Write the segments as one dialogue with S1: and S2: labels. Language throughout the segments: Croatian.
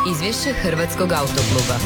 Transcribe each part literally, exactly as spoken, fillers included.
S1: Izvješće Hrvatskog autokluba.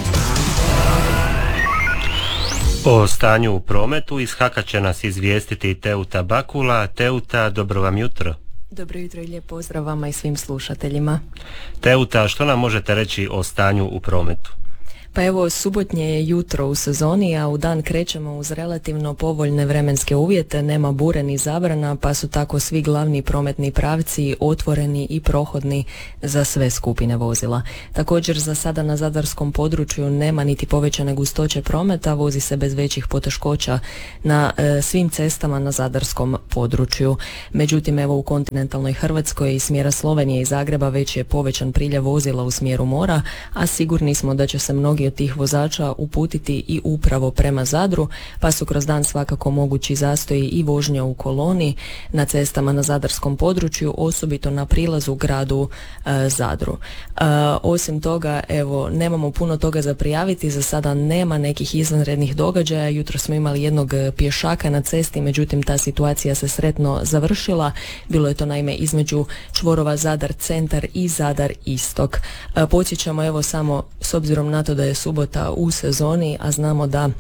S2: O stanju u prometu iz Haka će nas izvijestiti Teuta Bakula. Teuta, dobro vam jutro.
S3: Dobro jutro i lijep pozdrav vama i svim slušateljima.
S2: Teuta, što nam možete reći o stanju u prometu?
S3: Pa evo, subotnje je jutro u sezoni, a u dan krećemo uz relativno povoljne vremenske uvjete, nema bure ni zabrana, pa su tako svi glavni prometni pravci otvoreni i prohodni za sve skupine vozila. Također za sada na zadarskom području nema niti povećane gustoće prometa, vozi se bez većih poteškoća na e, svim cestama na zadarskom području. Međutim, evo u kontinentalnoj Hrvatskoj iz smjera Slovenije i Zagreba već je povećan priljev vozila u smjeru mora, a sigurni smo da će se mnogi od tih vozača uputiti i upravo prema Zadru, pa su kroz dan svakako mogući zastoji i vožnja u koloni na cestama na zadarskom području, osobito na prilazu gradu e, Zadru. E, osim toga, evo, nemamo puno toga za prijaviti, za sada nema nekih izvanrednih događaja. Jutro smo imali jednog pješaka na cesti, međutim ta situacija se sretno završila. Bilo je to naime između čvorova Zadar centar i Zadar istok. E, podsjećamo evo samo s obzirom na to da je subota u sezoni, a znamo da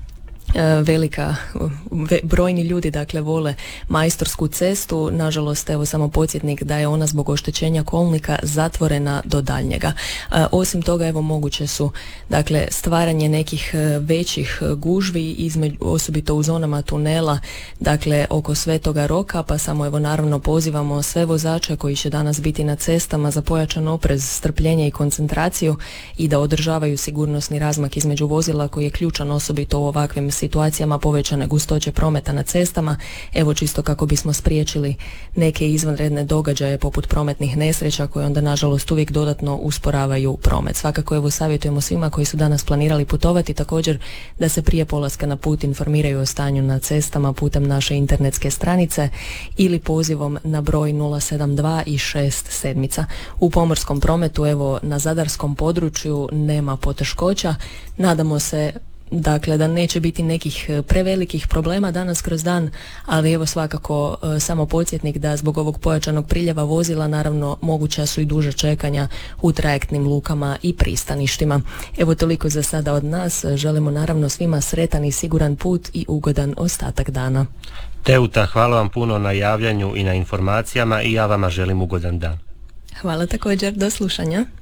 S3: velika, ve, brojni ljudi dakle vole Majstorsku cestu. Nažalost, evo samo podsjetnik da je ona zbog oštećenja kolnika zatvorena do daljnjega. E, osim toga, evo moguće su dakle stvaranje nekih većih gužvi između, osobito u zonama tunela, dakle oko Svetoga Roka, pa samo evo naravno pozivamo sve vozače koji će danas biti na cestama za pojačan oprez, strpljenje i koncentraciju i da održavaju sigurnosni razmak između vozila koji je ključan osobito u ovakvim situacijama povećane gustoće prometa na cestama, evo čisto kako bismo spriječili neke izvanredne događaje poput prometnih nesreća koje onda nažalost uvijek dodatno usporavaju promet. Svakako evo savjetujemo svima koji su danas planirali putovati također da se prije polaska na put informiraju o stanju na cestama putem naše internetske stranice ili pozivom na broj nula sedam dva i šest sedmica. U pomorskom prometu evo na zadarskom području nema poteškoća, nadamo se dakle da neće biti nekih prevelikih problema danas kroz dan, ali evo svakako e, samo podsjetnik da zbog ovog pojačanog priljeva vozila naravno moguća su i duža čekanja u trajektnim lukama i pristaništima. Evo toliko za sada od nas, želimo naravno svima sretan i siguran put i ugodan ostatak dana.
S2: Teuta, hvala vam puno na javljanju i na informacijama i ja vama želim ugodan dan.
S3: Hvala također, do slušanja.